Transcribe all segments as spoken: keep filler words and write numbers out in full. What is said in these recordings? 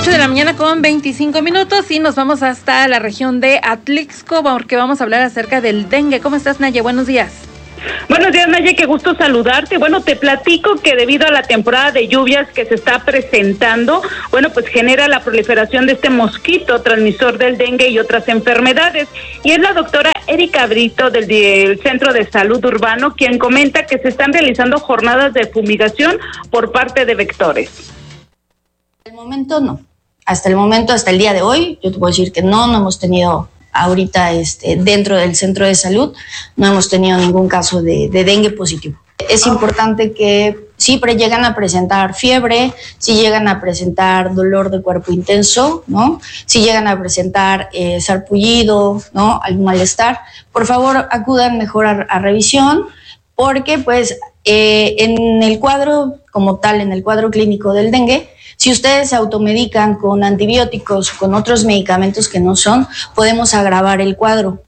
ocho de la mañana con veinticinco minutos y nos vamos hasta la región de Atlixco porque vamos a hablar acerca del dengue. ¿Cómo estás, Naye? Buenos días. Buenos días, Naye, qué gusto saludarte. Bueno, te platico que debido a la temporada de lluvias que se está presentando, bueno, pues genera la proliferación de este mosquito transmisor del dengue y otras enfermedades. Y es la doctora Erika Brito del, del Centro de Salud Urbano quien comenta que se están realizando jornadas de fumigación por parte de vectores. Hasta el momento no. Hasta el momento, hasta el día de hoy, yo te puedo decir que no, no hemos tenido ahorita este, dentro del centro de salud, no hemos tenido ningún caso de, de dengue positivo. Es importante que si llegan a presentar fiebre, si llegan a presentar dolor de cuerpo intenso, ¿no? Si llegan a presentar eh, sarpullido, ¿no? Algún malestar, por favor acudan mejor a, a revisión, porque pues eh, en el cuadro como tal, en el cuadro clínico del dengue, si ustedes se automedican con antibióticos o con otros medicamentos que no son, podemos agravar el cuadro.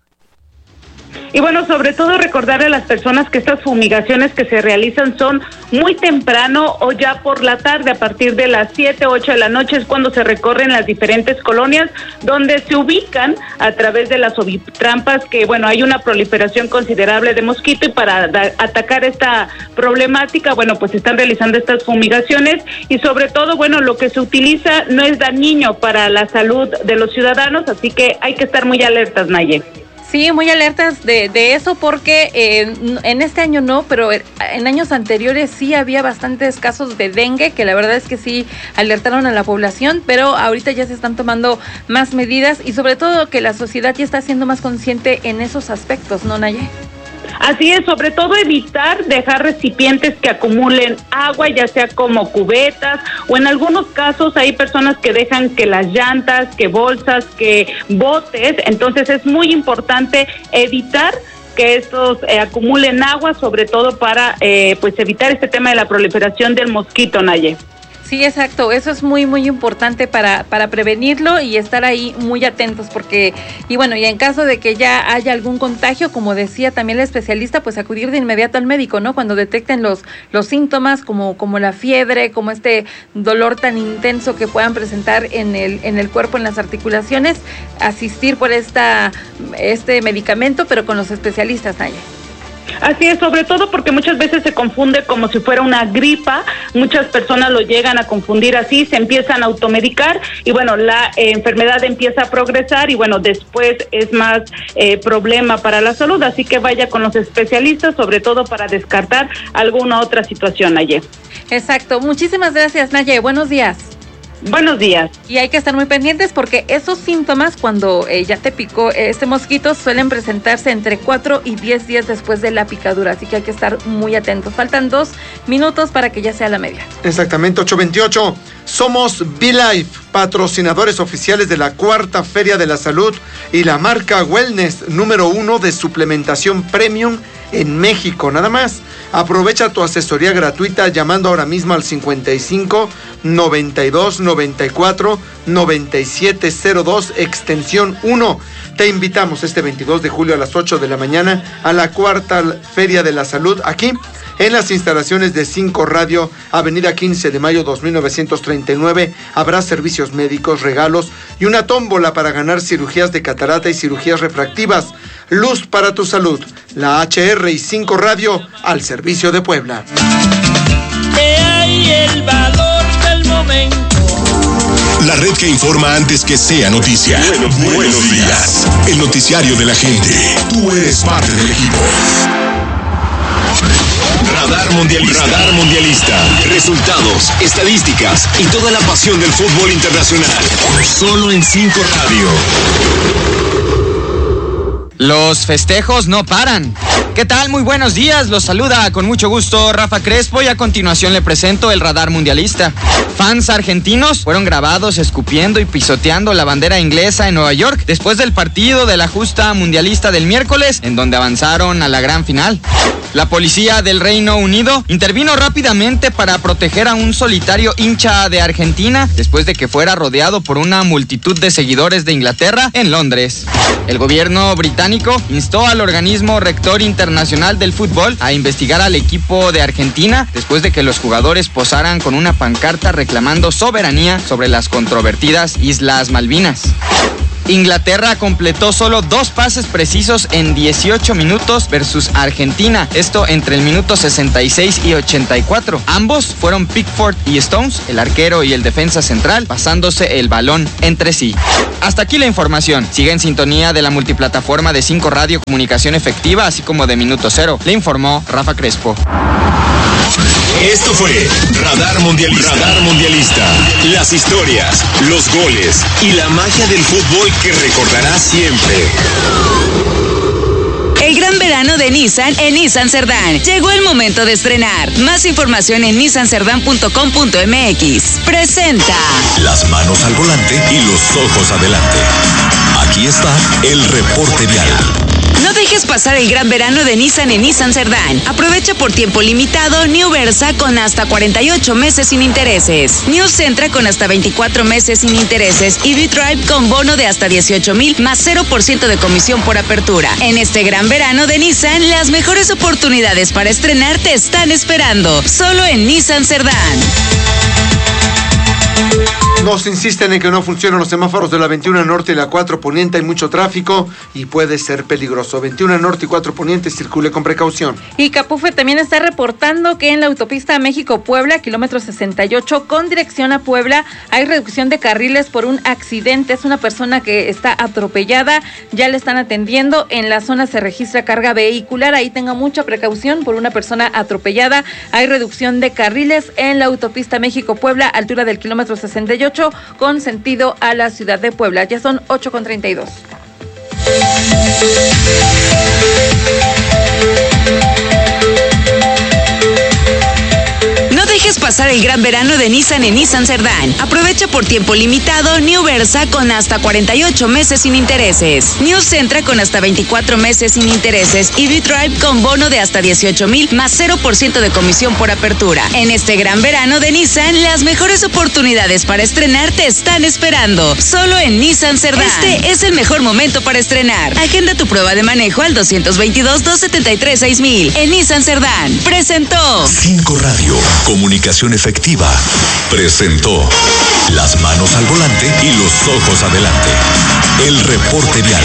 Y bueno, sobre todo recordarle a las personas que estas fumigaciones que se realizan son muy temprano o ya por la tarde, a partir de las siete, ocho de la noche es cuando se recorren las diferentes colonias donde se ubican a través de las ovitrampas, que bueno, hay una proliferación considerable de mosquito y para da, atacar esta problemática, bueno, pues están realizando estas fumigaciones y sobre todo, bueno, lo que se utiliza no es dañino para la salud de los ciudadanos, así que hay que estar muy alertas, Naye. Sí, muy alertas de, de eso porque eh, en este año no, pero en años anteriores sí había bastantes casos de dengue, que la verdad es que sí alertaron a la población, pero ahorita ya se están tomando más medidas y sobre todo que la sociedad ya está siendo más consciente en esos aspectos, ¿no, Naye? Así es, sobre todo evitar dejar recipientes que acumulen agua, ya sea como cubetas, o en algunos casos hay personas que dejan que las llantas, que bolsas, que botes, entonces es muy importante evitar que estos eh, acumulen agua, sobre todo para eh, pues evitar este tema de la proliferación del mosquito, Naye. Sí, exacto, eso es muy, muy importante para, para prevenirlo y estar ahí muy atentos porque, y bueno, y en caso de que ya haya algún contagio, como decía también el especialista, pues acudir de inmediato al médico, ¿no? Cuando detecten los, los síntomas como, como la fiebre, como este dolor tan intenso que puedan presentar en el, en el cuerpo, en las articulaciones, asistir por esta, este medicamento, pero con los especialistas, Naye. Así es, sobre todo porque muchas veces se confunde como si fuera una gripa, muchas personas lo llegan a confundir así, se empiezan a automedicar y bueno, la eh, enfermedad empieza a progresar y bueno, después es más eh, problema para la salud, así que vaya con los especialistas, sobre todo para descartar alguna otra situación, Naye. Exacto, muchísimas gracias, Naye, buenos días. Buenos días. Y hay que estar muy pendientes porque esos síntomas cuando eh, ya te picó este mosquito suelen presentarse entre cuatro y diez días después de la picadura, así que hay que estar muy atentos. Faltan dos minutos para que ya sea la media. Exactamente, ocho veintiocho. Somos BeLife, patrocinadores oficiales de la cuarta Feria de la Salud y la marca Wellness número uno de suplementación premium en México, nada más. Aprovecha tu asesoría gratuita llamando ahora mismo al cincuenta y cinco, noventa y dos, noventa y cuatro, noventa y siete cero dos, extensión uno. Te invitamos este veintidós de julio a las ocho de la mañana a la cuarta Feria de la Salud, aquí en las instalaciones de cinco Radio, avenida quince de mayo dos mil novecientos treinta y nueve. Habrá servicios médicos, regalos y una tómbola para ganar cirugías de catarata y cirugías refractivas. Luz para tu salud. La H R y cinco Radio al servicio de Puebla. Que hay el valor del momento. La red que informa antes que sea noticia. Buenos, buenos, buenos días. El noticiario de la gente. Tú eres parte del equipo. Radar Mundialista. Radar Mundialista. Resultados, estadísticas y toda la pasión del fútbol internacional. Solo en cinco Radio. Los festejos no paran. ¿Qué tal? Muy buenos días. Los saluda con mucho gusto Rafa Crespo y a continuación le presento el Radar Mundialista. Fans argentinos fueron grabados escupiendo y pisoteando la bandera inglesa en Nueva York después del partido de la justa mundialista del miércoles, en donde avanzaron a la gran final. La policía del Reino Unido intervino rápidamente para proteger a un solitario hincha de Argentina después de que fuera rodeado por una multitud de seguidores de Inglaterra en Londres. El gobierno británico instó al organismo rector internacional Internacional del Fútbol a investigar al equipo de Argentina después de que los jugadores posaran con una pancarta reclamando soberanía sobre las controvertidas Islas Malvinas. Inglaterra completó solo dos pases precisos en dieciocho minutos versus Argentina, esto entre el minuto sesenta y seis y ochenta y cuatro. Ambos fueron Pickford y Stones, el arquero y el defensa central, pasándose el balón entre sí. Hasta aquí la información. Sigue en sintonía de la multiplataforma de cinco Radio Comunicación Efectiva, así como de Minuto Cero. Le informó Rafa Crespo. Esto fue Radar Mundialista. Radar Mundialista. Las historias, los goles y la magia del fútbol que recordarás siempre. El gran verano de Nissan en Nissan Cerdán. Llegó el momento de estrenar. Más información en nissan cerdán punto com punto m x. Presenta. Las manos al volante y los ojos adelante. Aquí está el reporte vial. No dejes pasar el gran verano de Nissan en Nissan Cerdán. Aprovecha por tiempo limitado New Versa con hasta cuarenta y ocho meses sin intereses. New Sentra con hasta veinticuatro meses sin intereses y V-Drive con bono de hasta dieciocho mil más cero por ciento de comisión por apertura. En este gran verano de Nissan, las mejores oportunidades para estrenar te están esperando. Solo en Nissan Cerdán. Nos insisten en que no funcionan los semáforos de la veintiuno Norte y la cuatro Poniente. Hay mucho tráfico y puede ser peligroso. veintiuno Norte y cuatro Poniente, circule con precaución. Y Capufe también está reportando que en la autopista México-Puebla, kilómetro sesenta y ocho, con dirección a Puebla, hay reducción de carriles por un accidente. Es una persona que está atropellada, ya le están atendiendo. En la zona se registra carga vehicular, ahí tenga mucha precaución por una persona atropellada. Hay reducción de carriles en la autopista México-Puebla, altura del kilómetro sesenta y ocho, con sentido a la ciudad de Puebla. Ya son ocho con treinta y dos. No dejes pasar el gran verano de Nissan en Nissan Cerdán. Aprovecha por tiempo limitado New Versa con hasta cuarenta y ocho meses sin intereses. New Sentra con hasta veinticuatro meses sin intereses y V-Drive con bono de hasta dieciocho mil más cero por ciento de comisión por apertura. En este gran verano de Nissan, las mejores oportunidades para estrenar te están esperando. Solo en Nissan Cerdán. Este es el mejor momento para estrenar. Agenda tu prueba de manejo al dos dos dos, dos siete tres, seis mil. En Nissan Cerdán. Presentó cinco Radio Comunicación Efectiva presentó Las manos al volante y los ojos adelante. El reporte vial.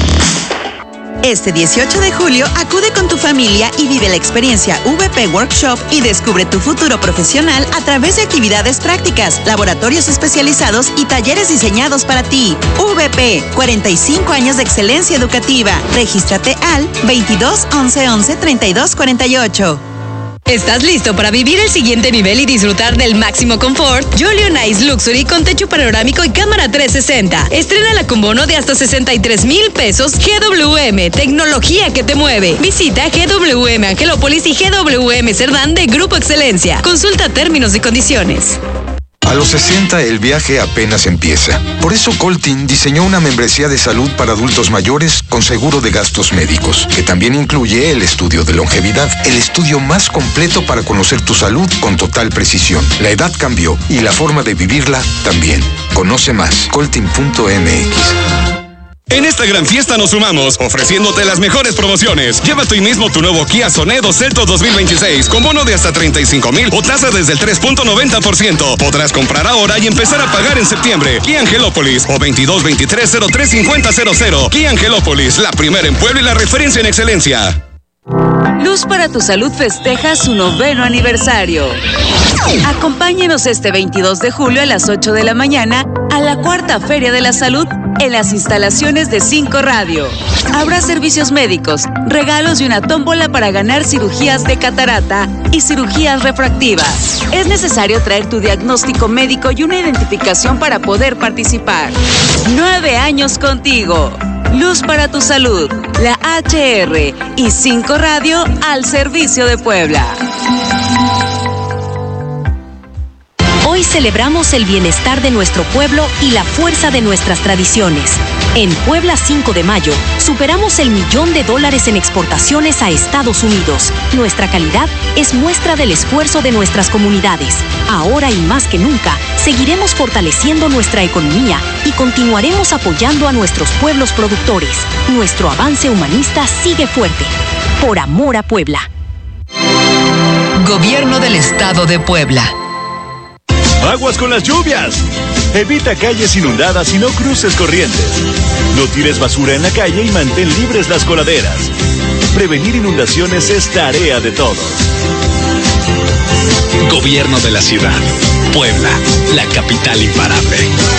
Este dieciocho de julio, acude con tu familia y vive la experiencia V P Workshop y descubre tu futuro profesional a través de actividades prácticas, laboratorios especializados y talleres diseñados para ti. V P, cuarenta y cinco años de excelencia educativa. Regístrate al veintidós, once, once, treinta y dos, cuarenta y ocho. ¿Estás listo para vivir el siguiente nivel y disfrutar del máximo confort? Jolly on Ice Luxury con techo panorámico y cámara trescientos sesenta. Estrénala con bono de hasta sesenta y tres mil pesos. G W M, tecnología que te mueve. Visita G W M Angelópolis y G W M Cerdán de Grupo Excelencia. Consulta términos y condiciones. A los sesenta el viaje apenas empieza. Por eso Coltin diseñó una membresía de salud para adultos mayores con seguro de gastos médicos, que también incluye el estudio de longevidad, el estudio más completo para conocer tu salud con total precisión. La edad cambió y la forma de vivirla también. Conoce más, coltin punto m x. En esta gran fiesta nos sumamos, ofreciéndote las mejores promociones. Llévate hoy mismo tu nuevo Kia Sonedo Celto dos mil veintiséis con bono de hasta treinta y cinco mil o tasa desde el tres punto noventa por ciento. Podrás comprar ahora y empezar a pagar en septiembre. Kia Angelópolis o veintidós veintitrés cero tres cincuenta cero cero. Kia Angelópolis, la primera en Puebla y la referencia en excelencia. Luz para tu Salud festeja su noveno aniversario. Acompáñenos este veintidós de julio a las ocho de la mañana a la cuarta Feria de la Salud en las instalaciones de cinco Radio. Habrá servicios médicos, regalos y una tómbola para ganar cirugías de catarata y cirugías refractivas. Es necesario traer tu diagnóstico médico y una identificación para poder participar. Nueve años contigo. Luz para tu Salud, la H R y cinco Radio al servicio de Puebla. Hoy celebramos el bienestar de nuestro pueblo y la fuerza de nuestras tradiciones. En Puebla cinco de mayo, superamos el millón de dólares en exportaciones a Estados Unidos. Nuestra calidad es muestra del esfuerzo de nuestras comunidades. Ahora y más que nunca, seguiremos fortaleciendo nuestra economía y continuaremos apoyando a nuestros pueblos productores. Nuestro avance humanista sigue fuerte. por amor a Puebla. Gobierno del Estado de Puebla. Aguas con las lluvias. Evita calles inundadas y no cruces corrientes. No tires basura en la calle y mantén libres las coladeras. Prevenir inundaciones es tarea de todos. Gobierno de la ciudad. Puebla, la capital imparable.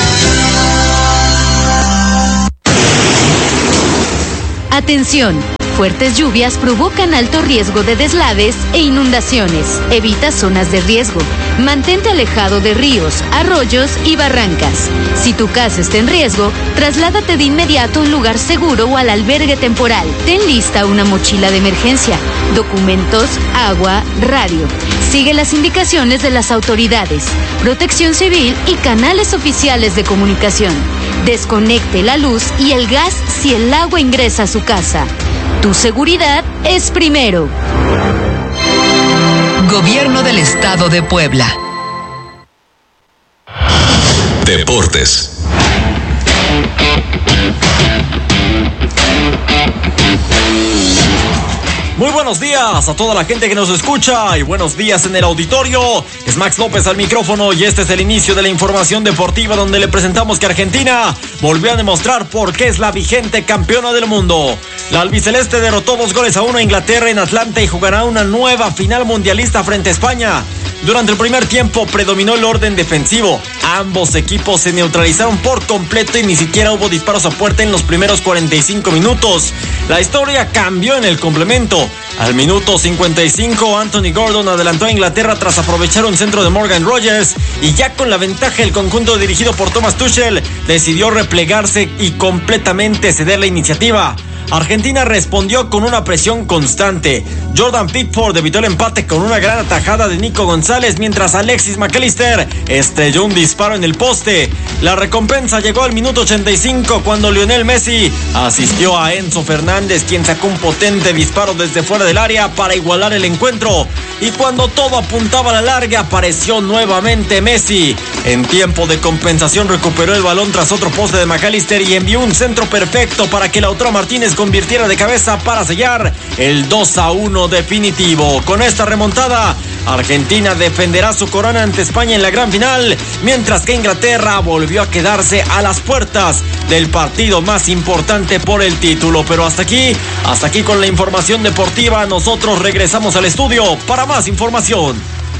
Atención. Fuertes lluvias provocan alto riesgo de deslaves e inundaciones. Evita zonas de riesgo. Mantente alejado de ríos, arroyos y barrancas. Si tu casa está en riesgo, trasládate de inmediato a un lugar seguro o al albergue temporal. Ten lista una mochila de emergencia, documentos, agua, radio. Sigue las indicaciones de las autoridades, Protección Civil y canales oficiales de comunicación. Desconecte la luz y el gas si el agua ingresa a su casa. Tu seguridad es primero. Gobierno del Estado de Puebla. Deportes. Muy buenos días a toda la gente que nos escucha y buenos días en el auditorio. Es Max López al micrófono y este es el inicio de la información deportiva donde le presentamos que Argentina volvió a demostrar por qué es la vigente campeona del mundo. La albiceleste derrotó dos goles a uno a Inglaterra en Atlanta y jugará una nueva final mundialista frente a España. Durante el primer tiempo predominó el orden defensivo. Ambos equipos se neutralizaron por completo y ni siquiera hubo disparos a puerta en los primeros cuarenta y cinco minutos. La historia cambió en el complemento. Al minuto cincuenta y cinco, Anthony Gordon adelantó a Inglaterra tras aprovechar un centro de Morgan Rogers y ya con la ventaja el conjunto dirigido por Thomas Tuchel decidió replegarse y completamente ceder la iniciativa. Argentina respondió con una presión constante. Jordan Pickford evitó el empate con una gran atajada de Nico González, mientras Alexis McAllister estrelló un disparo en el poste. La recompensa llegó al minuto ochenta y cinco cuando Lionel Messi asistió a Enzo Fernández, quien sacó un potente disparo desde fuera del área para igualar el encuentro. Y cuando todo apuntaba a la larga, apareció nuevamente Messi. En tiempo de compensación recuperó el balón tras otro poste de McAllister y envió un centro perfecto para que Lautaro Martínez convirtiera de cabeza para sellar el dos a uno definitivo. Con esta remontada, Argentina defenderá su corona ante España en la gran final, mientras que Inglaterra volvió a quedarse a las puertas del partido más importante por el título. Pero hasta aquí, hasta aquí con la información deportiva. Nosotros regresamos al estudio para más información.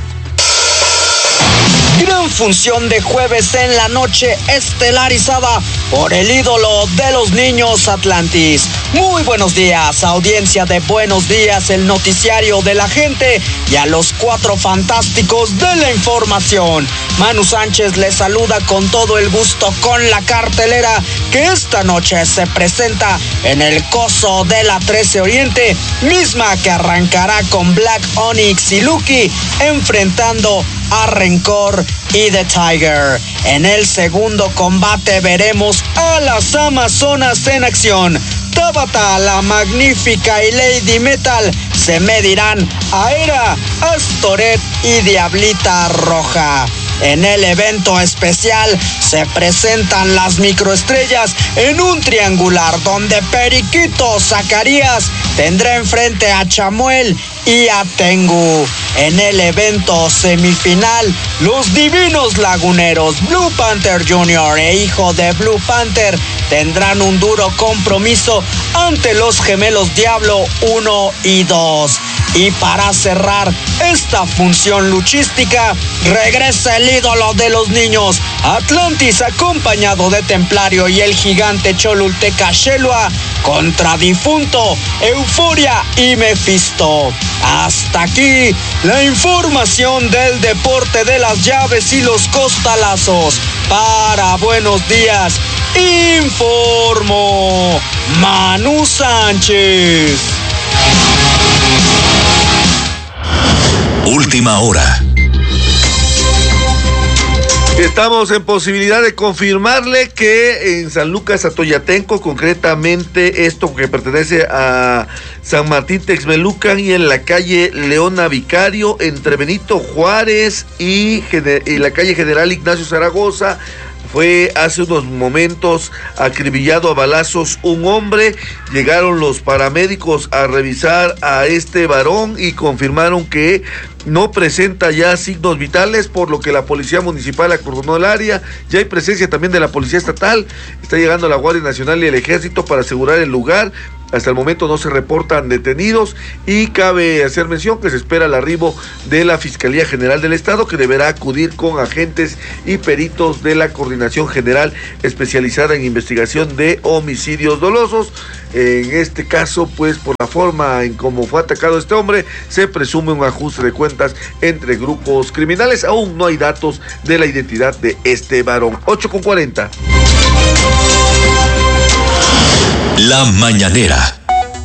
Gran función de jueves en la noche estelarizada por el ídolo de los niños Atlantis. Muy buenos días, audiencia de Buenos Días, el noticiario de la gente y a los cuatro fantásticos de la información. Manu Sánchez les saluda con todo el gusto con la cartelera que esta noche se presenta en el Coso de la trece Oriente, misma que arrancará con Black Onyx y Lucky enfrentando a Rencor y The Tiger. En el segundo combate veremos a las Amazonas en acción. Tabata, la Magnífica y Lady Metal se medirán a Hera, Astoret y Diablita Roja. En el evento especial se presentan las microestrellas en un triangular donde Periquito Zacarías tendrá enfrente a Chamuel y a Tengu. En el evento semifinal, los divinos laguneros Blue Panther junior e hijo de Blue Panther tendrán un duro compromiso ante los gemelos Diablo uno y dos. Y para cerrar esta función luchística, regresa el ídolo de los niños, Atlantis, acompañado de Templario y el gigante Cholulteca Shelua, contra Difunto, Euforia y Mephisto. Hasta aquí la información del deporte de las llaves y los costalazos. Para Buenos Días, informó Manu Sánchez. Última hora. Estamos en posibilidad de confirmarle que en San Lucas Atoyatenco, concretamente esto que pertenece a San Martín Texmelucan y en la calle Leona Vicario, entre Benito Juárez y, y la calle General Ignacio Zaragoza, fue hace unos momentos acribillado a balazos un hombre. Llegaron los paramédicos a revisar a este varón y confirmaron que no presenta ya signos vitales, por lo que la policía municipal acordonó el área. Ya hay presencia también de la policía estatal. Está llegando la Guardia Nacional y el Ejército para asegurar el lugar. Hasta el momento no se reportan detenidos y cabe hacer mención que se espera el arribo de la Fiscalía General del Estado, que deberá acudir con agentes y peritos de la Coordinación General especializada en investigación de homicidios dolosos. En este caso, pues por la forma en cómo fue atacado este hombre, se presume un ajuste de cuentas entre grupos criminales. Aún no hay datos de la identidad de este varón. ocho con cuarenta. La mañanera.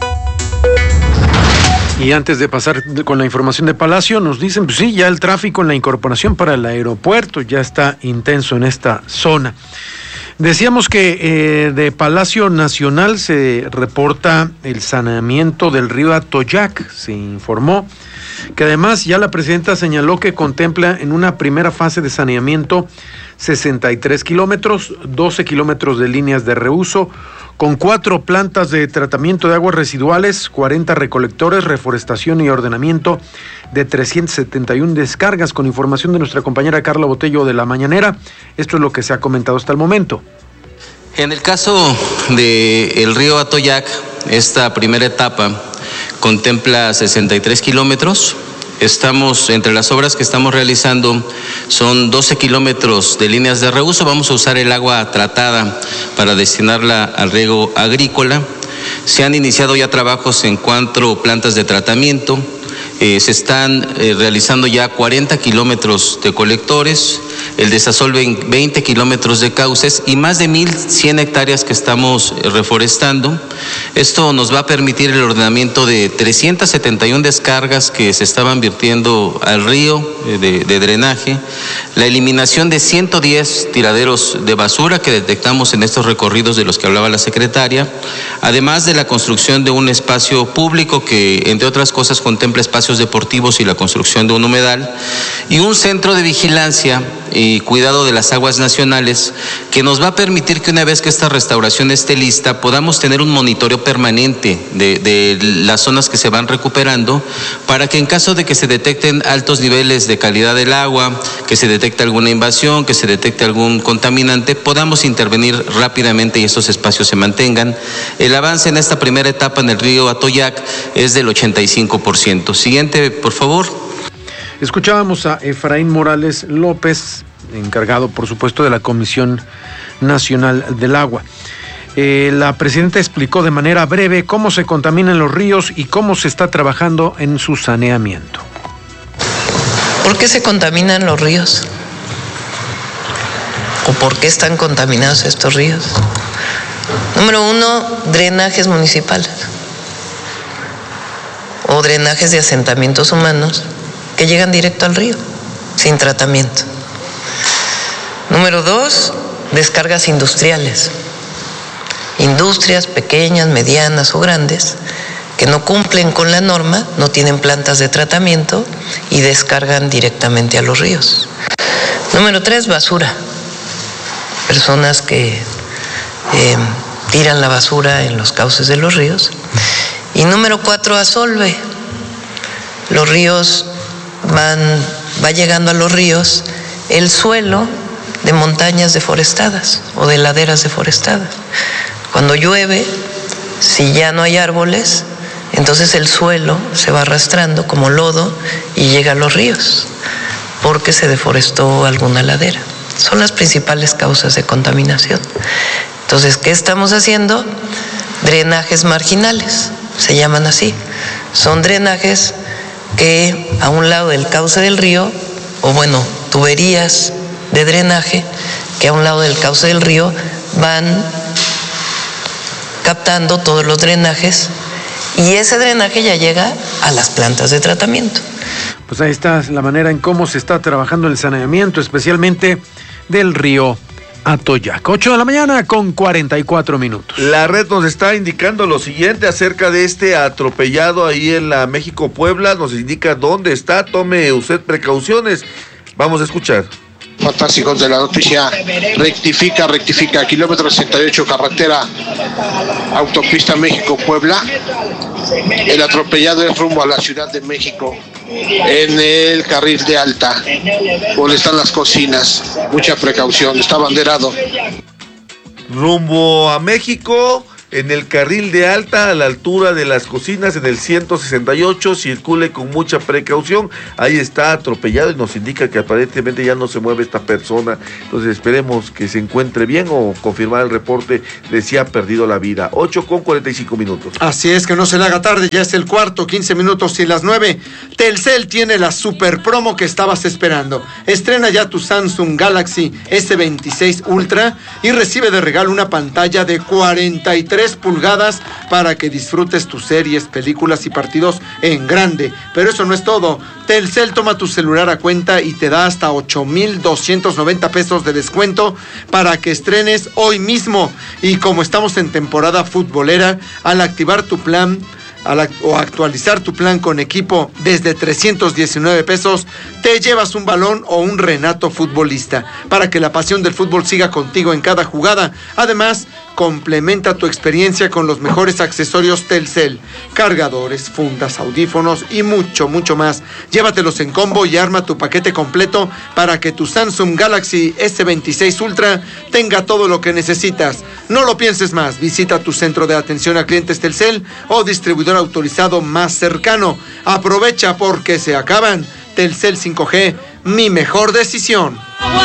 Y antes de pasar con la información de Palacio, nos dicen, pues sí, ya el tráfico en la incorporación para el aeropuerto ya está intenso en esta zona. Decíamos que eh, de Palacio Nacional se reporta el saneamiento del río Atoyac. Se informó que además ya la presidenta señaló que contempla en una primera fase de saneamiento sesenta y tres kilómetros, doce kilómetros de líneas de reuso, con cuatro plantas de tratamiento de aguas residuales, cuarenta recolectores, reforestación y ordenamiento de trescientas setenta y una descargas. Con información de nuestra compañera Carla Botello de La Mañanera, esto es lo que se ha comentado hasta el momento. En el caso del río Atoyac, esta primera etapa contempla sesenta y tres kilómetros. Estamos, entre las obras que estamos realizando, son doce kilómetros de líneas de reuso. Vamos a usar el agua tratada para destinarla al riego agrícola. Se han iniciado ya trabajos en cuatro plantas de tratamiento. Eh, se están eh, realizando ya cuarenta kilómetros de colectores, el desasolve en veinte kilómetros de cauces y más de mil cien hectáreas que estamos eh, reforestando. Esto nos va a permitir el ordenamiento de trescientas setenta y una descargas que se estaban vertiendo al río eh, de, de drenaje, la eliminación de ciento diez tiraderos de basura que detectamos en estos recorridos de los que hablaba la secretaria, además de la construcción de un espacio público que, entre otras cosas, contempla espacios deportivos y la construcción de un humedal y un centro de vigilancia y cuidado de las aguas nacionales que nos va a permitir que una vez que esta restauración esté lista podamos tener un monitoreo permanente de, de las zonas que se van recuperando para que en caso de que se detecten altos niveles de calidad del agua, que se detecte alguna invasión, que se detecte algún contaminante, podamos intervenir rápidamente y esos espacios se mantengan. El avance en esta primera etapa en el río Atoyac es del ochenta y cinco por ciento. Siguiente, por favor. Escuchábamos a Efraín Morales López, encargado, por supuesto, de la Comisión Nacional del Agua. Eh, la presidenta explicó de manera breve cómo se contaminan los ríos y cómo se está trabajando en su saneamiento. ¿Por qué se contaminan los ríos? ¿O por qué están contaminados estos ríos? Número uno, drenajes municipales o drenajes de asentamientos humanos que llegan directo al río, sin tratamiento. Número dos, descargas industriales. Industrias pequeñas, medianas o grandes que no cumplen con la norma, no tienen plantas de tratamiento y descargan directamente a los ríos. Número tres, basura. Personas que eh, tiran la basura en los cauces de los ríos. Y número cuatro, asolve. Los ríos van, va llegando a los ríos el suelo de montañas deforestadas o de laderas deforestadas. Cuando llueve, si ya no hay árboles, entonces el suelo se va arrastrando como lodo y llega a los ríos, porque se deforestó alguna ladera. Son las principales causas de contaminación. Entonces, ¿qué estamos haciendo? Drenajes marginales, se llaman así. Son drenajes que a un lado del cauce del río, o bueno, tuberías de drenaje, que a un lado del cauce del río van captando todos los drenajes y ese drenaje ya llega a las plantas de tratamiento. Pues ahí está la manera en cómo se está trabajando el saneamiento, especialmente del río Atoyac. ocho de la mañana con cuarenta y cuatro minutos. La red nos está indicando lo siguiente acerca de este atropellado ahí en la México-Puebla. Nos indica dónde está. Tome usted precauciones. Vamos a escuchar. fantásticos de la noticia. Rectifica, rectifica, kilómetro sesenta y ocho, carretera, autopista México-Puebla. El atropellado es rumbo a la Ciudad de México, en el carril de alta, donde están las cocinas. Mucha precaución, está banderado. Rumbo a México, en el carril de alta, a la altura de las cocinas, en el ciento sesenta y ocho, circule con mucha precaución. Ahí está atropellado y nos indica que aparentemente ya no se mueve esta persona. Entonces esperemos que se encuentre bien o confirmar el reporte de si ha perdido la vida. ocho con cuarenta y cinco minutos. Así es, que no se le haga tarde, ya es el cuarto, quince minutos y las nueve. Telcel tiene la super promo que estabas esperando. Estrena ya tu Samsung Galaxy ese veintiséis Ultra y recibe de regalo una pantalla de cuarenta y tres pulgadas para que disfrutes tus series, películas y partidos en grande. Pero eso no es todo. Telcel toma tu celular a cuenta y te da hasta ocho mil doscientos noventa pesos de descuento para que estrenes hoy mismo. Y como estamos en temporada futbolera, al activar tu plan la, o actualizar tu plan con equipo desde trescientos diecinueve pesos, te llevas un balón o un Renato futbolista para que la pasión del fútbol siga contigo en cada jugada. Además, complementa tu experiencia con los mejores accesorios Telcel, cargadores, fundas, audífonos y mucho, mucho más. Llévatelos en combo y arma tu paquete completo para que tu Samsung Galaxy ese veintiséis Ultra tenga todo lo que necesitas. No lo pienses más, visita tu centro de atención a clientes Telcel o distribuidor autorizado más cercano. Aprovecha porque se acaban. Telcel cinco G, mi mejor decisión.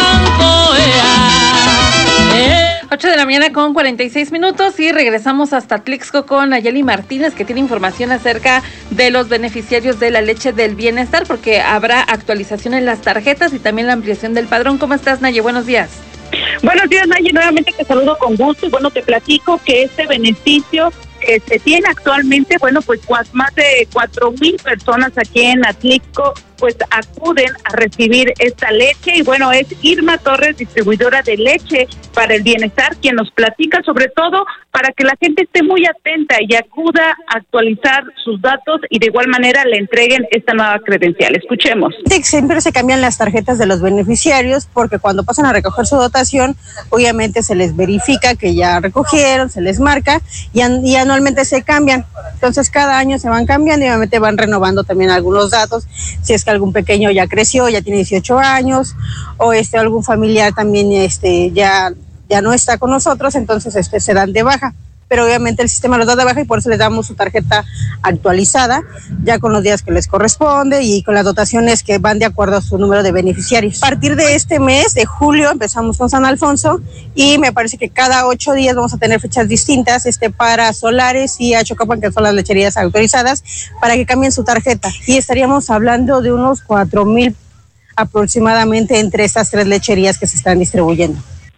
ocho de la mañana con cuarenta y seis minutos y regresamos hasta Tlixco con Nayeli Martínez, que tiene información acerca de los beneficiarios de la leche del bienestar, porque habrá actualización en las tarjetas y también la ampliación del padrón. ¿Cómo estás, Naye? Buenos días. Buenos días, Naye. Nuevamente te saludo con gusto y bueno, te platico que este beneficio que se tiene actualmente, bueno, pues más de cuatro mil personas aquí en Atlixco pues acuden a recibir esta leche y bueno, es Irma Torres, distribuidora de leche para el bienestar, quien nos platica sobre todo para que la gente esté muy atenta y acuda a actualizar sus datos y de igual manera le entreguen esta nueva credencial. Escuchemos. Siempre se cambian las tarjetas de los beneficiarios porque cuando pasan a recoger su dotación, obviamente se les verifica que ya recogieron, se les marca y, an- y anualmente se cambian. Entonces cada año se van cambiando y obviamente van renovando también algunos datos, si es que algún pequeño ya creció, ya tiene dieciocho años, o este algún familiar también este ya, ya no está con nosotros, entonces este se dan de baja. Pero obviamente el sistema los da de baja y por eso les damos su tarjeta actualizada, ya con los días que les corresponde y con las dotaciones que van de acuerdo a su número de beneficiarios. A partir de este mes, de julio, empezamos con San Alfonso y me parece que cada ocho días vamos a tener fechas distintas este para Solares y Achocapan, que son las lecherías autorizadas, para que cambien su tarjeta. Y estaríamos hablando de unos cuatro mil aproximadamente entre estas tres lecherías que se están distribuyendo.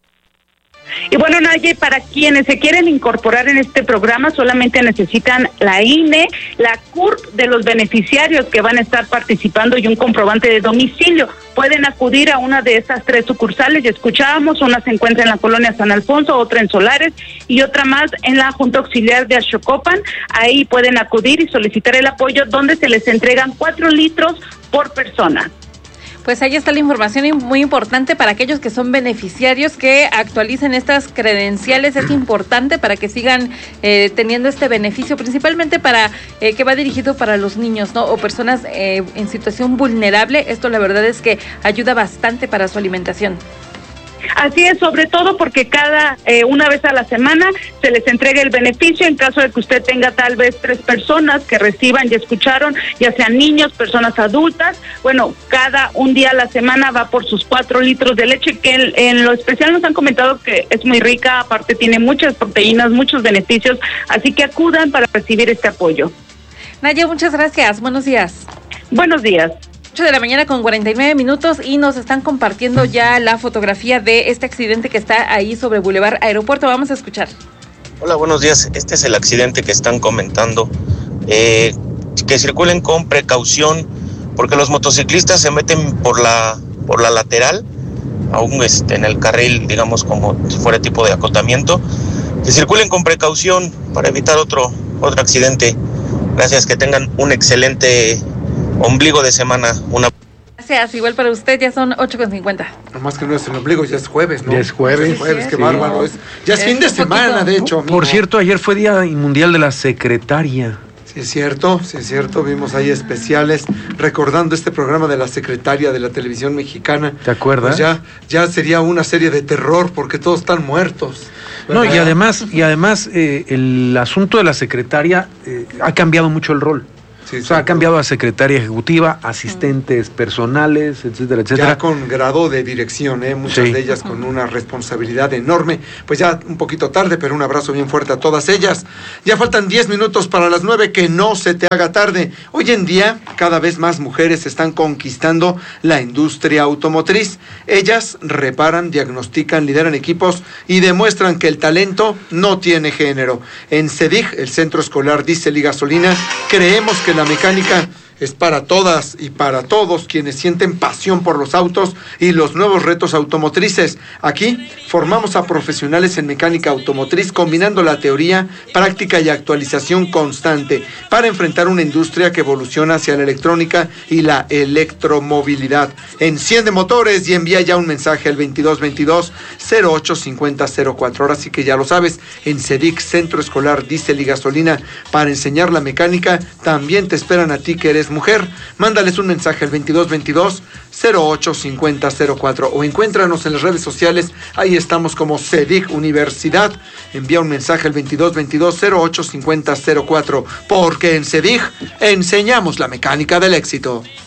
Y bueno, Naye, para quienes se quieren incorporar en este programa, solamente necesitan la I N E, la C U R P de los beneficiarios que van a estar participando y un comprobante de domicilio. Pueden acudir a una de estas tres sucursales, ya escuchábamos, una se encuentra en la colonia San Alfonso, otra en Solares y otra más en la Junta Auxiliar de Achocopan. Ahí pueden acudir y solicitar el apoyo, donde se les entregan cuatro litros por persona. Pues ahí está la información muy importante para aquellos que son beneficiarios, que actualicen estas credenciales. Es importante para que sigan eh, teniendo este beneficio, principalmente para eh, que va dirigido para los niños, ¿no? O personas eh, en situación vulnerable. Esto la verdad es que ayuda bastante para su alimentación. Así es, sobre todo porque cada eh, una vez a la semana se les entrega el beneficio en caso de que usted tenga tal vez tres personas que reciban, ya escucharon, ya sean niños, personas adultas. Bueno, cada un día a la semana va por sus cuatro litros de leche, que en, en lo especial nos han comentado que es muy rica, aparte tiene muchas proteínas, muchos beneficios, así que acudan para recibir este apoyo. Naye, muchas gracias, buenos días. Buenos días. ocho de la mañana con cuarenta y nueve minutos y nos están compartiendo ya la fotografía de este accidente que está ahí sobre Boulevard Aeropuerto. Vamos a escuchar. Hola, buenos días. Este es el accidente que están comentando. Eh, que circulen con precaución porque los motociclistas se meten por la por la lateral, aún este, en el carril, digamos, como si fuera tipo de acotamiento. Que circulen con precaución para evitar otro, otro accidente. Gracias, que tengan un excelente ombligo de semana. Una Gracias, igual para usted, ya son ocho con cincuenta. Nomás que no es el ombligo, ya es jueves, ¿no? Ya es jueves. Sí, jueves, sí, qué sí. bárbaro. Es, ya es, es fin de semana, poquito. De hecho. Amigo. Por cierto, ayer fue Día Mundial de la Secretaria. Sí, es cierto, sí, es cierto. Vimos ahí especiales recordando este programa de la secretaria de la televisión mexicana. ¿Te acuerdas? Pues ya, ya sería una serie de terror porque todos están muertos. ¿Verdad? No, y además, y además eh, el asunto de la secretaria eh, ha cambiado mucho el rol. Sí, o sea, ha cambiado a secretaria ejecutiva, asistentes personales, etcétera, etcétera. Ya con grado de dirección, ¿eh? Muchas sí. de ellas con una responsabilidad enorme. Pues ya un poquito tarde, pero un abrazo bien fuerte a todas ellas. Ya faltan diez minutos para las nueve, que no se te haga tarde. Hoy en día, cada vez más mujeres están conquistando la industria automotriz. Ellas reparan, diagnostican, lideran equipos y demuestran que el talento no tiene género. En CEDIG, el Centro Escolar Diésel y Gasolina, creemos que la mecánica es para todas y para todos quienes sienten pasión por los autos y los nuevos retos automotrices. Aquí formamos a profesionales en mecánica automotriz combinando la teoría, práctica y actualización constante para enfrentar una industria que evoluciona hacia la electrónica y la electromovilidad. Enciende motores y envía ya un mensaje al veintidós veintidós cero ocho cincuenta cero cuatro. Ahora sí que ya lo sabes, en CEDIC, Centro Escolar Diésel y Gasolina, para enseñar la mecánica. También te esperan a ti que eres mujer. Mándales un mensaje al veintidós veintidós cero ocho cincuenta cero cuatro o encuéntranos en las redes sociales. Ahí estamos como CEDIC Universidad. Envía un mensaje al veintidós veintidós cero ocho cincuenta cero cuatro, porque en CEDIC enseñamos la mecánica del éxito.